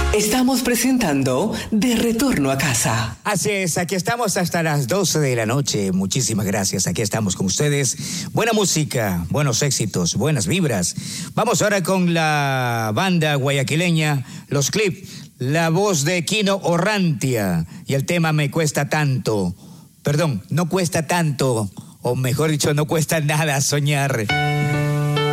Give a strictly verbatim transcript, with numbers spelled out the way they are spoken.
Estamos presentando De Retorno a Casa. Así es, aquí estamos hasta las doce de la noche. Muchísimas gracias, aquí estamos con ustedes. Buena música, buenos éxitos, buenas vibras. Vamos ahora con la banda guayaquileña, Los Clip, la voz de Kino Orrantia y el tema Me Cuesta Tanto. Perdón, no cuesta tanto, o mejor dicho, no cuesta nada soñar.